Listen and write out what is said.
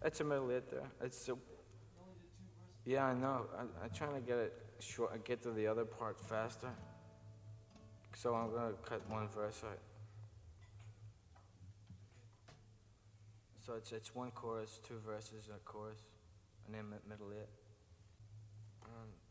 It's a middle hit there. It's a, yeah, I know. I'm trying to get it short, get to the other part faster. So I'm gonna cut one verse out. So it's one chorus, two verses, a chorus, and then middle hit.